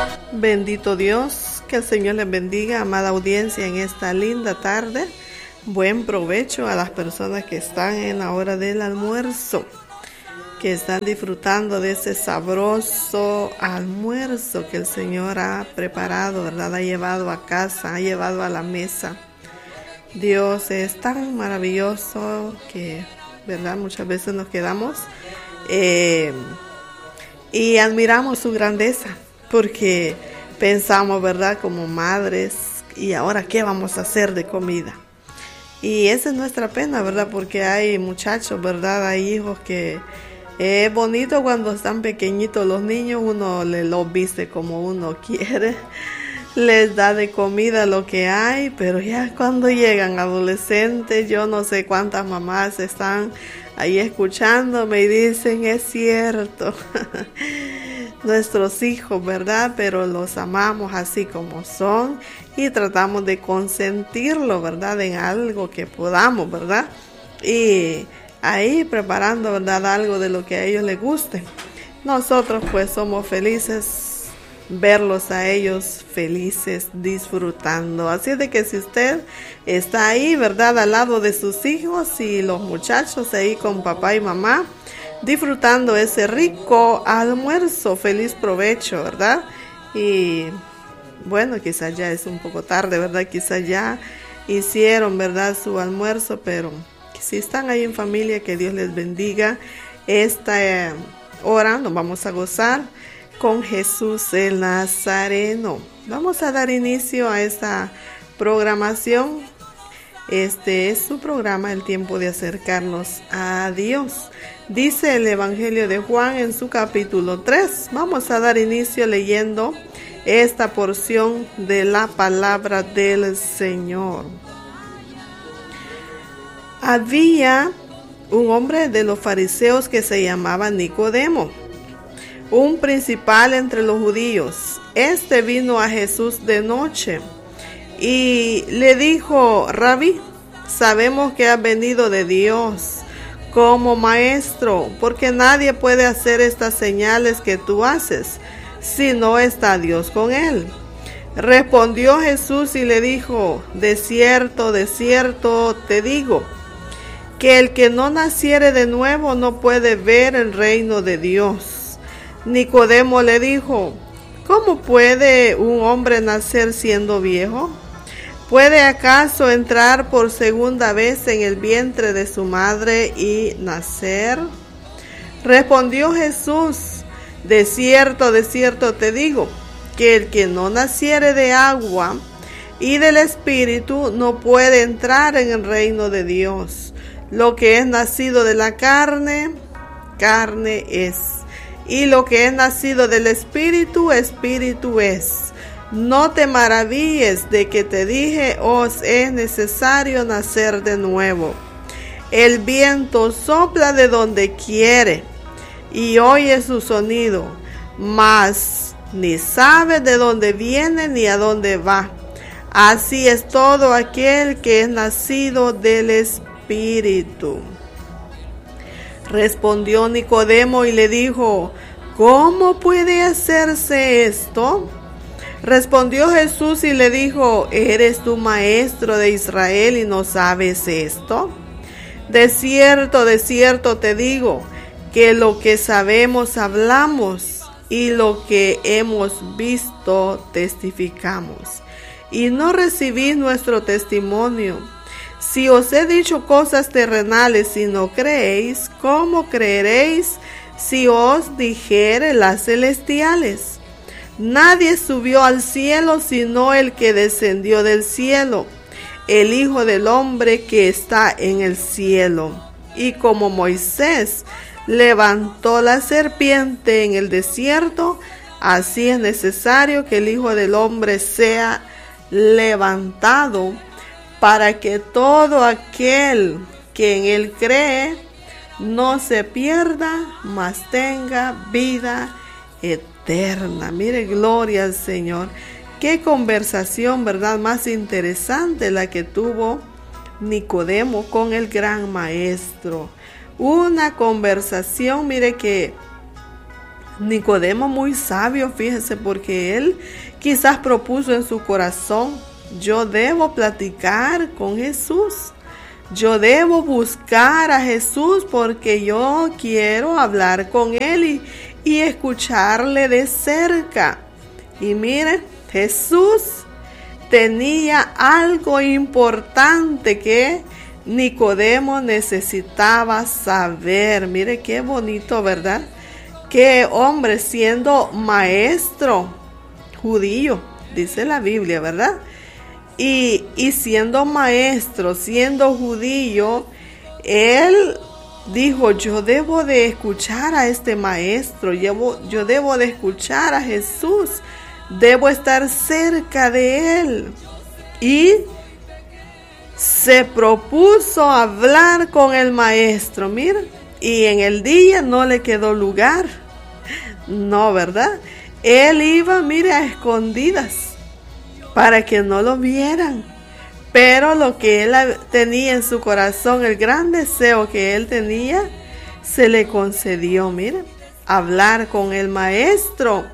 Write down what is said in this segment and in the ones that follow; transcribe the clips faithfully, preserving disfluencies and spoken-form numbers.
Bendito Dios, que el Señor les bendiga, amada audiencia, en esta linda tarde. Buen provecho a las personas que están en la hora del almuerzo, que están disfrutando de ese sabroso almuerzo que el Señor ha preparado, ¿verdad? Ha llevado a casa, ha llevado a la mesa. Dios es tan maravilloso que, ¿verdad? Muchas veces nos quedamos eh, y admiramos su grandeza, porque pensamos, ¿verdad? Como madres, ¿y ahora qué vamos a hacer de comida? Y esa es nuestra pena, ¿verdad? Porque hay muchachos, ¿verdad? Hay hijos que es bonito cuando están pequeñitos los niños, uno les los viste como uno quiere, les da de comida lo que hay, pero ya cuando llegan adolescentes, yo no sé cuántas mamás están ahí escuchándome y dicen, es cierto, nuestros hijos, ¿verdad? Pero los amamos así como son y tratamos de consentirlo, ¿verdad? En algo que podamos, ¿verdad? Y ahí preparando, ¿verdad? Algo de lo que a ellos les guste. Nosotros pues somos felices verlos a ellos felices disfrutando. Así de que si usted está ahí, ¿verdad? Al lado de sus hijos y los muchachos ahí con papá y mamá, disfrutando ese rico almuerzo, feliz provecho, ¿verdad? Y bueno, quizás ya es un poco tarde, ¿verdad? Quizás ya hicieron, ¿verdad? Su almuerzo, pero si están ahí en familia, que Dios les bendiga. Esta hora nos vamos a gozar con Jesús el Nazareno. Vamos a dar inicio a esta programación. Este es su programa, El Tiempo de Acercarnos a Dios. Dice el Evangelio de Juan en su capítulo tres. Vamos a dar inicio leyendo esta porción de la palabra del Señor. Había un hombre de los fariseos que se llamaba Nicodemo, un principal entre los judíos. Este vino a Jesús de noche y le dijo: Rabí, sabemos que has venido de Dios como maestro, porque nadie puede hacer estas señales que tú haces si no está Dios con él. Respondió Jesús y le dijo: De cierto, de cierto te digo, que el que no naciere de nuevo no puede ver el reino de Dios. Nicodemo le dijo: ¿Cómo puede un hombre nacer siendo viejo? ¿Puede acaso entrar por segunda vez en el vientre de su madre y nacer? Respondió Jesús: De cierto, de cierto te digo, que el que no naciere de agua y del Espíritu no puede entrar en el reino de Dios. Lo que es nacido de la carne, carne es, y lo que es nacido del Espíritu, Espíritu es. No te maravilles de que te dije, os es necesario nacer de nuevo. El viento sopla de donde quiere y oye su sonido, mas ni sabe de dónde viene ni a dónde va. Así es todo aquel que es nacido del Espíritu. Respondió Nicodemo y le dijo: ¿Cómo puede hacerse esto? Respondió Jesús y le dijo: ¿Eres tú maestro de Israel y no sabes esto? De cierto, de cierto te digo, que lo que sabemos hablamos y lo que hemos visto testificamos, y no recibís nuestro testimonio. Si os he dicho cosas terrenales y no creéis, ¿cómo creeréis si os dijere las celestiales? Nadie subió al cielo sino el que descendió del cielo, el Hijo del Hombre que está en el cielo. Y como Moisés levantó la serpiente en el desierto, así es necesario que el Hijo del Hombre sea levantado, para que todo aquel que en él cree no se pierda, mas tenga vida eterna. Mire, gloria al Señor. Qué conversación, ¿verdad? Más interesante la que tuvo Nicodemo con el gran maestro. Una conversación, mire, que Nicodemo muy sabio, fíjese, porque él quizás propuso en su corazón: yo debo platicar con Jesús. Yo debo buscar a Jesús porque yo quiero hablar con Él y, y escucharle de cerca. Y miren, Jesús tenía algo importante que Nicodemo necesitaba saber. Mire qué bonito, ¿verdad? Que hombre, siendo maestro judío, dice la Biblia, ¿verdad? Y, y siendo maestro, siendo judío, él dijo: yo debo de escuchar a este maestro, yo, yo debo de escuchar a Jesús, debo estar cerca de él. Y se propuso hablar con el maestro, mira, y en el día no le quedó lugar, no, ¿verdad? Él iba, mire, a escondidas, para que no lo vieran. Pero lo que él tenía en su corazón, el gran deseo que él tenía, se le concedió, miren, hablar con el maestro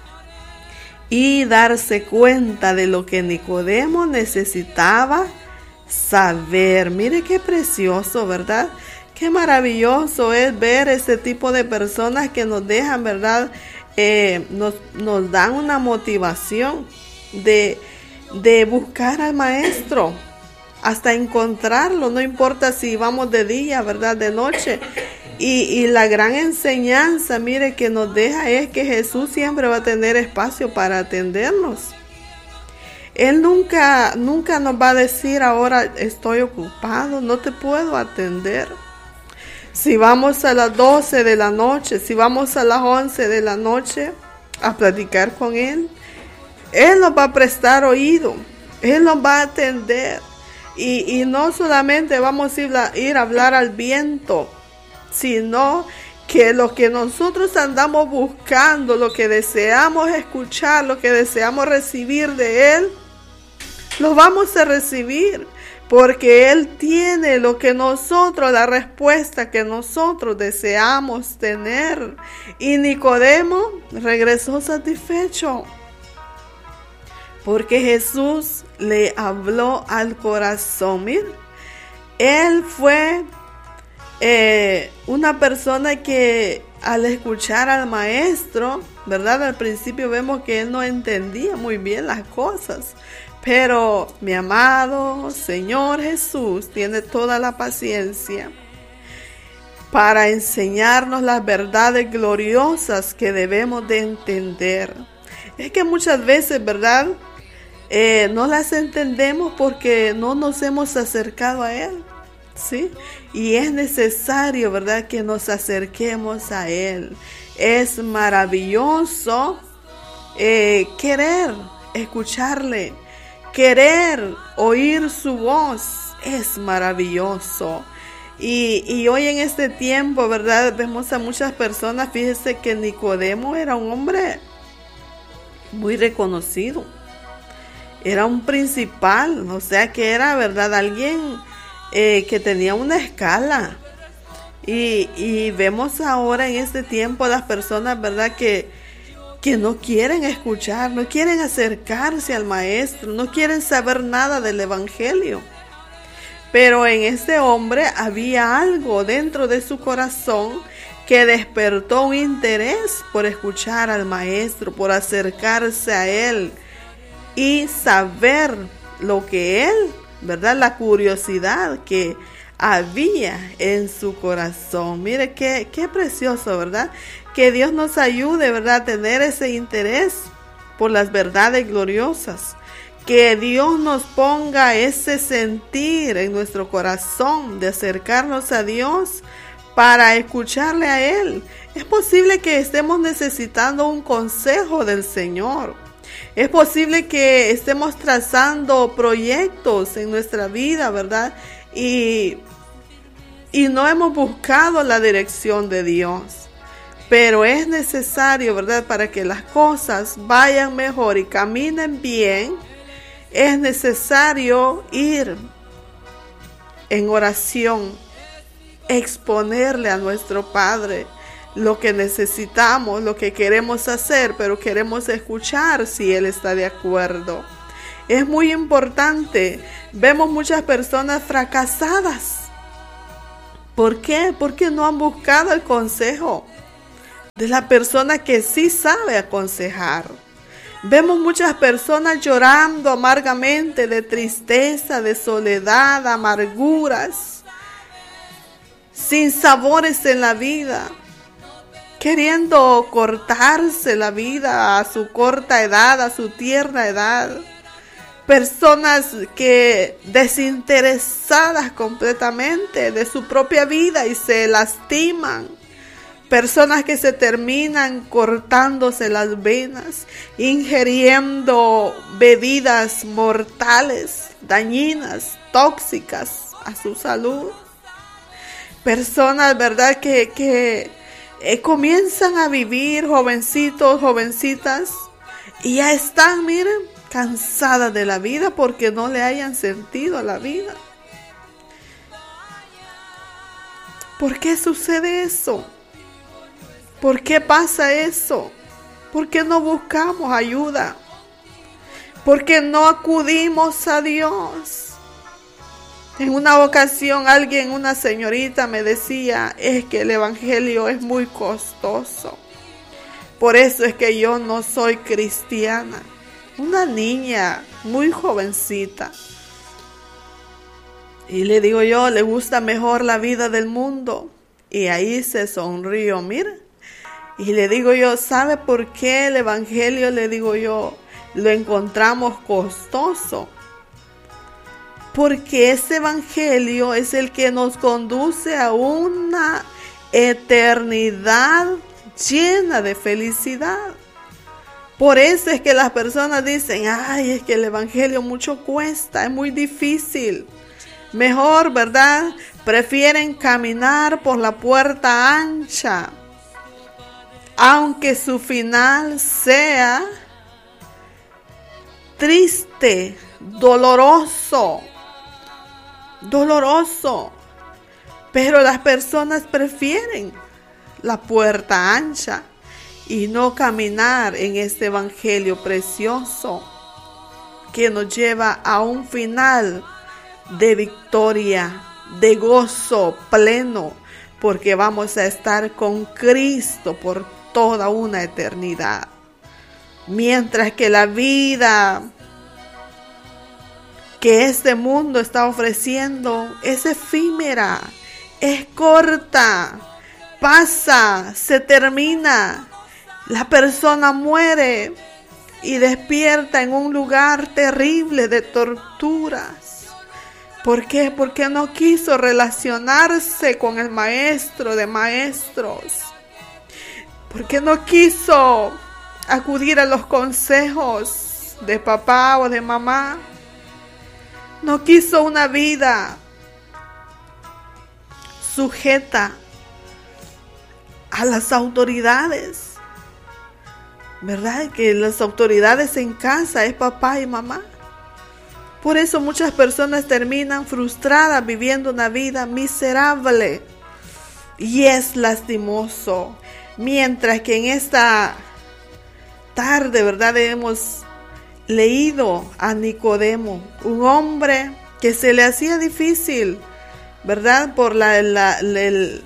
y darse cuenta de lo que Nicodemo necesitaba saber. Mire qué precioso, ¿verdad? Qué maravilloso es ver ese tipo de personas que nos dejan, ¿verdad? Eh, nos, nos dan una motivación de de buscar al maestro hasta encontrarlo, no importa si vamos de día, ¿verdad?, de noche. Y, y la gran enseñanza, mire, que nos deja es que Jesús siempre va a tener espacio para atendernos. Él nunca, nunca nos va a decir: ahora estoy ocupado, no te puedo atender. Si vamos a las doce de la noche, si vamos a las once de la noche a platicar con Él, Él nos va a prestar oído, Él nos va a atender. Y, y no solamente vamos a ir, a ir a hablar al viento, sino que lo que nosotros andamos buscando, lo que deseamos escuchar, lo que deseamos recibir de Él, lo vamos a recibir. Porque Él tiene lo que nosotros, la respuesta que nosotros deseamos tener. Y Nicodemo regresó satisfecho, porque Jesús le habló al corazón. Mira, él fue eh, una persona que al escuchar al maestro, ¿verdad? Al principio vemos que él no entendía muy bien las cosas. Pero mi amado Señor Jesús tiene toda la paciencia para enseñarnos las verdades gloriosas que debemos de entender. Es que muchas veces, ¿verdad?, Eh, no las entendemos porque no nos hemos acercado a Él, ¿sí? Y es necesario, ¿verdad?, que nos acerquemos a Él. Es maravilloso eh, querer escucharle, querer oír su voz. Es maravilloso. Y, y hoy en este tiempo, ¿verdad?, vemos a muchas personas. Fíjese que Nicodemo era un hombre muy reconocido. Era un principal, o sea que era, ¿verdad?, alguien eh, que tenía una escala. Y, y vemos ahora en este tiempo las personas, ¿verdad?, que, que no quieren escuchar, no quieren acercarse al maestro, no quieren saber nada del evangelio. Pero en este hombre había algo dentro de su corazón que despertó un interés por escuchar al maestro, por acercarse a él y saber lo que él, ¿verdad?, la curiosidad que había en su corazón. Mire qué, qué precioso, ¿verdad? Que Dios nos ayude, ¿verdad?, a tener ese interés por las verdades gloriosas. Que Dios nos ponga ese sentir en nuestro corazón de acercarnos a Dios para escucharle a Él. Es posible que estemos necesitando un consejo del Señor. Es posible que estemos trazando proyectos en nuestra vida, ¿verdad? Y, y no hemos buscado la dirección de Dios. Pero es necesario, ¿verdad?, para que las cosas vayan mejor y caminen bien, es necesario ir en oración, exponerle a nuestro Padre lo que necesitamos, lo que queremos hacer, pero queremos escuchar si Él está de acuerdo. Es muy importante. Vemos muchas personas fracasadas. ¿Por qué? Porque no han buscado el consejo de la persona que sí sabe aconsejar. Vemos muchas personas llorando amargamente de tristeza, de soledad, amarguras, sin sabores en la vida, queriendo cortarse la vida a su corta edad, a su tierna edad. Personas que desinteresadas completamente de su propia vida y se lastiman. Personas que se terminan cortándose las venas, ingiriendo bebidas mortales, dañinas, tóxicas a su salud. Personas, ¿verdad?, que, que eh, comienzan a vivir, jovencitos, jovencitas, y ya están, miren, cansadas de la vida porque no le hayan sentido a la vida. ¿Por qué sucede eso? ¿Por qué pasa eso? ¿Por qué no buscamos ayuda? ¿Por qué no acudimos a Dios? En una ocasión alguien, una señorita me decía, es que el evangelio es muy costoso. Por eso es que yo no soy cristiana. Una niña muy jovencita. Y le digo yo, le gusta mejor la vida del mundo. Y ahí se sonrió, mira. Y le digo yo, ¿sabe por qué el evangelio, le digo yo, lo encontramos costoso? Porque ese evangelio es el que nos conduce a una eternidad llena de felicidad. Por eso es que las personas dicen, ay, es que el evangelio mucho cuesta, es muy difícil. Mejor, ¿verdad? Prefieren caminar por la puerta ancha, aunque su final sea triste, doloroso, doloroso. Pero las personas prefieren la puerta ancha y no caminar en este evangelio precioso que nos lleva a un final de victoria, de gozo pleno, porque vamos a estar con Cristo por toda una eternidad. Mientras que la vida que este mundo está ofreciendo es efímera, es corta, pasa, se termina. La persona muere y despierta en un lugar terrible de torturas. ¿Por qué? Porque no quiso relacionarse con el maestro de maestros. Porque no quiso acudir a los consejos de papá o de mamá. No quiso una vida sujeta a las autoridades. ¿Verdad? Que las autoridades en casa es papá y mamá. Por eso muchas personas terminan frustradas viviendo una vida miserable. Y es lastimoso. Mientras que en esta tarde, ¿verdad?, hemos leído a Nicodemo, un hombre que se le hacía difícil, ¿verdad?, por la, la, la el,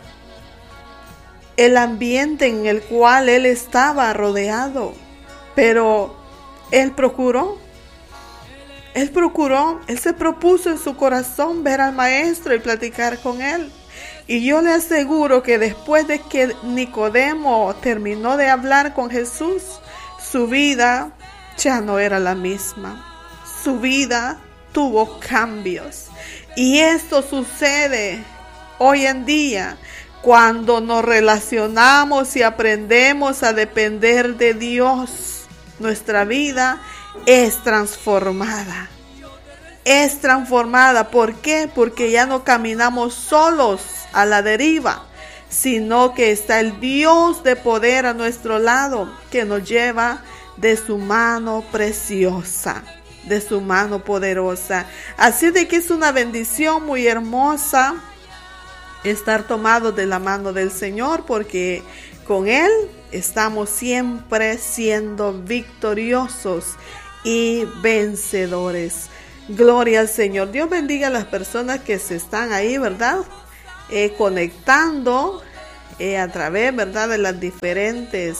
el ambiente en el cual él estaba rodeado. Pero él procuró, él procuró, él se propuso en su corazón ver al maestro y platicar con él. Y yo le aseguro que después de que Nicodemo terminó de hablar con Jesús, su vida ya no era la misma. Su vida tuvo cambios. Y esto sucede hoy en día cuando nos relacionamos y aprendemos a depender de Dios. Nuestra vida es transformada. Es transformada. ¿Por qué? Porque ya no caminamos solos a la deriva, sino que está el Dios de poder a nuestro lado, que nos lleva de su mano preciosa, de su mano poderosa. Así de que es una bendición muy hermosa estar tomados de la mano del Señor, porque con Él estamos siempre siendo victoriosos y vencedores. Gloria al Señor. Dios bendiga a las personas que se están ahí, ¿verdad? Eh, conectando eh, a través, ¿verdad?, de las diferentes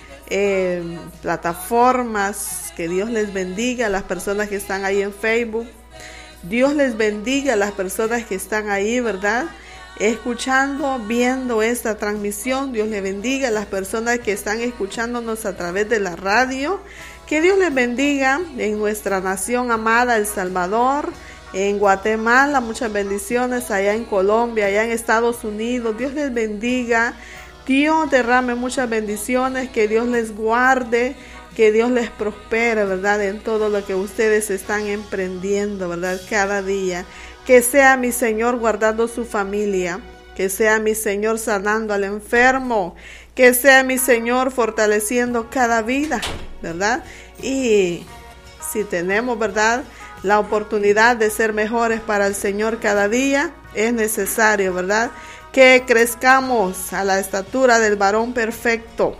eh, plataformas. Que Dios les bendiga a las personas que están ahí en Facebook. Dios les bendiga a las personas que están ahí, ¿verdad?, escuchando, viendo esta transmisión. Dios les bendiga a las personas que están escuchándonos a través de la radio. Que Dios les bendiga en nuestra nación amada, El Salvador, en Guatemala, muchas bendiciones, allá en Colombia, allá en Estados Unidos. Dios les bendiga, Dios derrame muchas bendiciones, que Dios les guarde, que Dios les prospere, ¿verdad?, en todo lo que ustedes están emprendiendo, ¿verdad?, cada día. Que sea mi Señor guardando su familia, que sea mi Señor sanando al enfermo, que sea mi Señor fortaleciendo cada vida, ¿verdad? Y si tenemos, ¿verdad?, la oportunidad de ser mejores para el Señor cada día, es necesario, ¿verdad?, que crezcamos a la estatura del varón perfecto.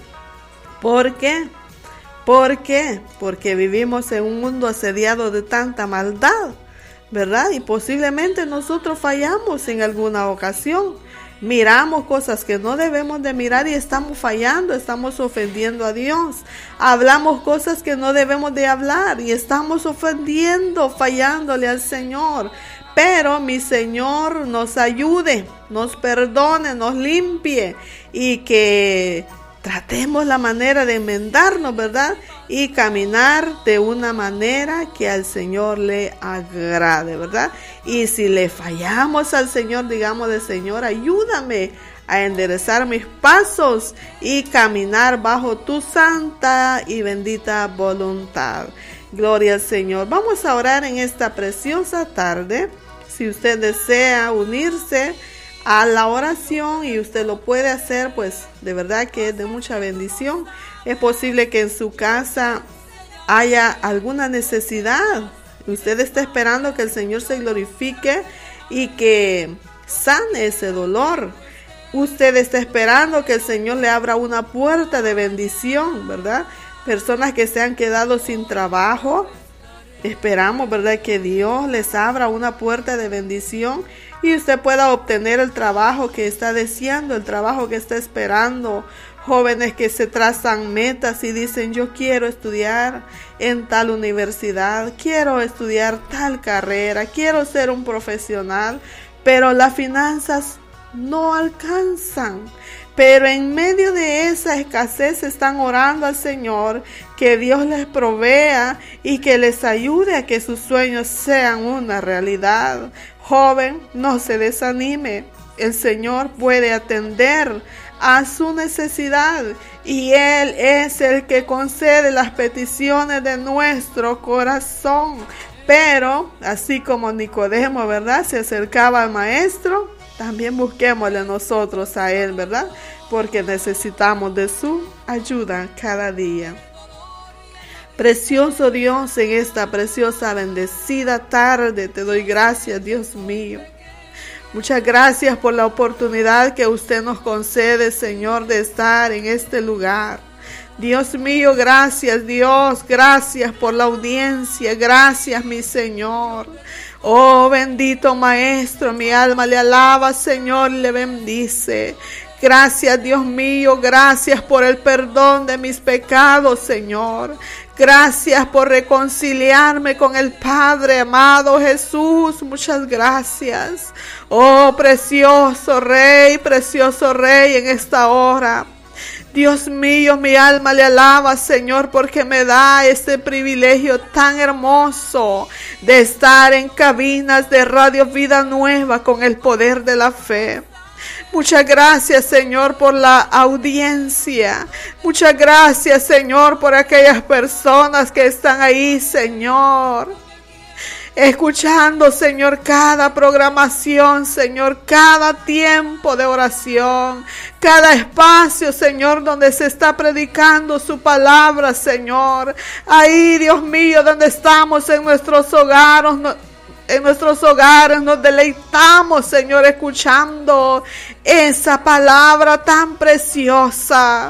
¿Por qué? ¿Por qué? Porque vivimos en un mundo asediado de tanta maldad, ¿verdad? Y posiblemente nosotros fallamos en alguna ocasión. Miramos cosas que no debemos de mirar y estamos fallando, estamos ofendiendo a Dios. Hablamos cosas que no debemos de hablar y estamos ofendiendo, fallándole al Señor. Pero mi Señor nos ayude, nos perdone, nos limpie y que tratemos la manera de enmendarnos, ¿verdad? Y caminar de una manera que al Señor le agrade, ¿verdad? Y si le fallamos al Señor, digámosle: Señor, ayúdame a enderezar mis pasos y caminar bajo tu santa y bendita voluntad. Gloria al Señor. Vamos a orar en esta preciosa tarde. Si usted desea unirse a la oración y usted lo puede hacer, pues de verdad que es de mucha bendición. Es posible que en su casa haya alguna necesidad. Usted está esperando que el Señor se glorifique y que sane ese dolor. Usted está esperando que el Señor le abra una puerta de bendición, ¿verdad? Personas que se han quedado sin trabajo, esperamos, ¿verdad?, que Dios les abra una puerta de bendición y usted pueda obtener el trabajo que está deseando, el trabajo que está esperando. Jóvenes que se trazan metas y dicen: yo quiero estudiar en tal universidad, quiero estudiar tal carrera, quiero ser un profesional, pero las finanzas no alcanzan. Pero en medio de esa escasez están orando al Señor que Dios les provea y que les ayude a que sus sueños sean una realidad. Joven, no se desanime. El Señor puede atender a su necesidad y Él es el que concede las peticiones de nuestro corazón. Pero así como Nicodemo, ¿verdad?, se acercaba al maestro, también busquémosle nosotros a Él, ¿verdad? Porque necesitamos de su ayuda cada día. Precioso Dios, en esta preciosa, bendecida tarde, te doy gracias, Dios mío. Muchas gracias por la oportunidad que usted nos concede, Señor, de estar en este lugar. Dios mío, gracias, Dios, gracias por la audiencia, gracias, mi Señor. Oh, bendito Maestro, mi alma le alaba, Señor, le bendice. Gracias, Dios mío, gracias por el perdón de mis pecados, Señor. Gracias por reconciliarme con el Padre, amado Jesús. Muchas gracias. Oh, precioso Rey, precioso Rey, en esta hora. Dios mío, mi alma le alaba, Señor, porque me da este privilegio tan hermoso de estar en cabinas de Radio Vida Nueva con el poder de la fe. Muchas gracias, Señor, por la audiencia. Muchas gracias, Señor, por aquellas personas que están ahí, Señor, escuchando, Señor, cada programación, Señor, cada tiempo de oración, cada espacio, Señor, donde se está predicando su palabra, Señor. Ahí, Dios mío, donde estamos en nuestros hogares, En nuestros hogares nos deleitamos, Señor, escuchando esa palabra tan preciosa.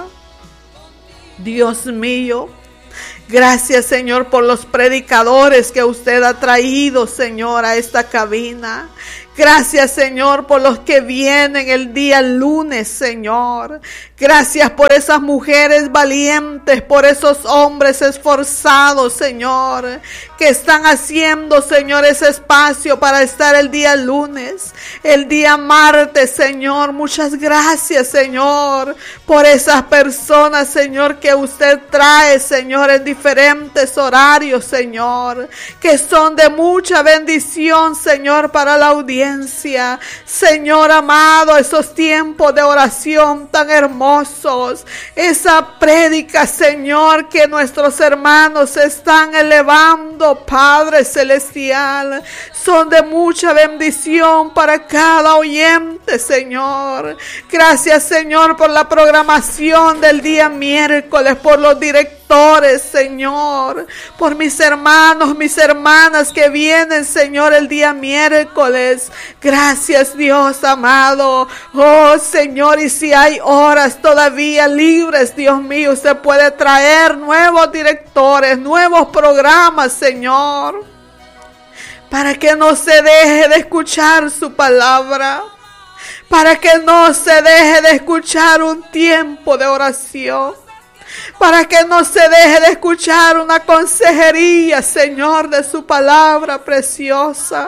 Dios mío, gracias, Señor, por los predicadores que usted ha traído, Señor, a esta cabina. Gracias, Señor, por los que vienen el día lunes, Señor. Gracias por esas mujeres valientes, por esos hombres esforzados, Señor, que están haciendo, Señor, ese espacio para estar el día lunes, el día martes, Señor. Muchas gracias, Señor, por esas personas, Señor, que usted trae, Señor, en diferentes horarios, Señor, que son de mucha bendición, Señor, para la audiencia. Señor amado, esos tiempos de oración tan hermosos, esa prédica, Señor, que nuestros hermanos están elevando, Padre Celestial, son de mucha bendición para cada oyente, Señor. Gracias, Señor, por la programación del día miércoles, por los directores, Señor, por mis hermanos, mis hermanas que vienen, Señor, el día miércoles. Gracias, Dios amado. Oh, Señor, y si hay horas todavía libres, Dios mío, usted puede traer nuevos directores, nuevos programas, Señor, para que no se deje de escuchar su palabra, para que no se deje de escuchar un tiempo de oración, para que no se deje de escuchar una consejería, Señor, de su palabra preciosa.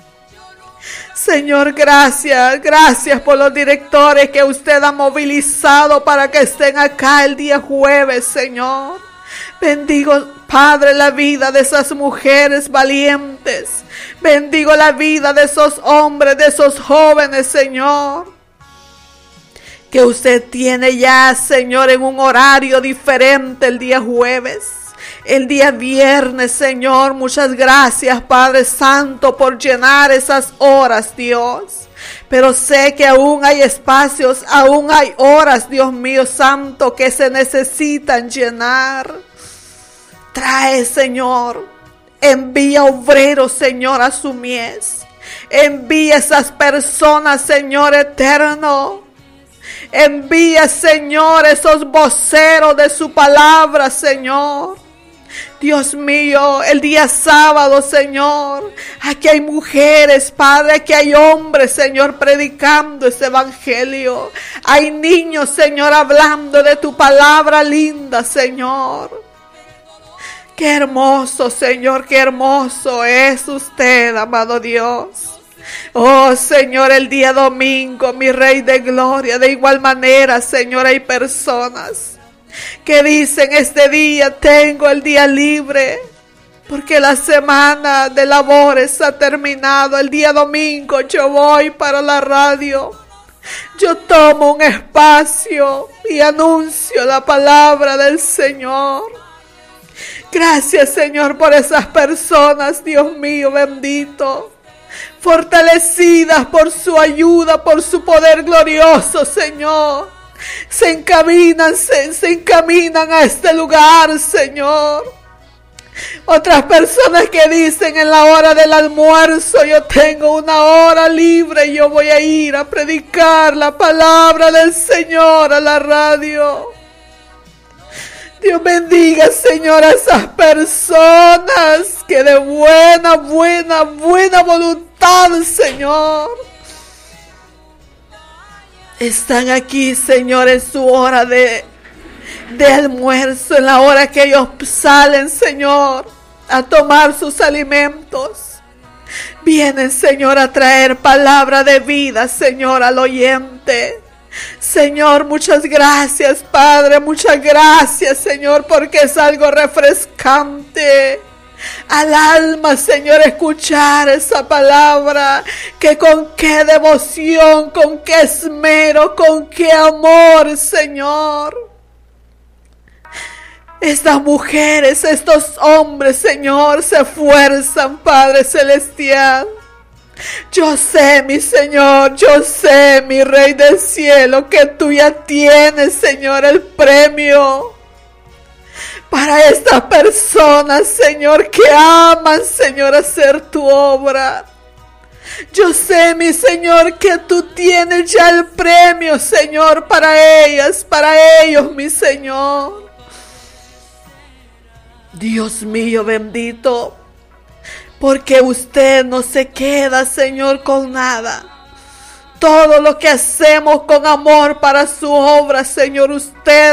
Señor, gracias, gracias por los directores que usted ha movilizado para que estén acá el día jueves, Señor. Bendigo, Padre, la vida de esas mujeres valientes. Bendigo la vida de esos hombres, de esos jóvenes, Señor, que usted tiene ya, Señor, en un horario diferente el día jueves. El día viernes, Señor, muchas gracias, Padre Santo, por llenar esas horas, Dios. Pero sé que aún hay espacios, aún hay horas, Dios mío santo, que se necesitan llenar. Trae, Señor, envía obreros, Señor, a su mies. Envía esas personas, Señor eterno. Envía, Señor, esos voceros de su palabra, Señor. Dios mío, el día sábado, Señor, aquí hay mujeres, Padre, aquí hay hombres, Señor, predicando ese evangelio. Hay niños, Señor, hablando de tu palabra linda, Señor. Qué hermoso, Señor, qué hermoso es usted, amado Dios. Oh, Señor, el día domingo, mi Rey de Gloria, de igual manera, Señor, hay personas que dicen este día tengo el día libre porque la semana de labores ha terminado. El día domingo yo voy para la radio, yo tomo un espacio y anuncio la palabra del Señor. Gracias, Señor, por esas personas, Dios mío bendito, fortalecidas por su ayuda, por su poder glorioso, Señor. Se encaminan, se, se encaminan a este lugar, Señor. Otras personas que dicen en la hora del almuerzo, yo tengo una hora libre y yo voy a ir a predicar la palabra del Señor a la radio. Dios bendiga, Señor, a esas personas que de buena, buena, buena voluntad, Señor, están aquí, Señor, en su hora de, de almuerzo, en la hora que ellos salen, Señor, a tomar sus alimentos. Vienen, Señor, a traer palabra de vida, Señor, al oyente. Señor, muchas gracias, Padre, muchas gracias, Señor, porque es algo refrescante al alma, Señor, escuchar esa palabra, que con qué devoción, con qué esmero, con qué amor, Señor, estas mujeres, estos hombres, Señor, se esfuerzan, Padre Celestial. Yo sé, mi Señor, yo sé, mi Rey del Cielo, que tú ya tienes, Señor, el premio. para estas personas, Señor, que aman, Señor, hacer tu obra. Yo sé, mi Señor, que tú tienes ya el premio, Señor, para ellas, para ellos, mi Señor. Dios mío bendito, porque usted no se queda, Señor, con nada. Todo lo que hacemos con amor para su obra, Señor, usted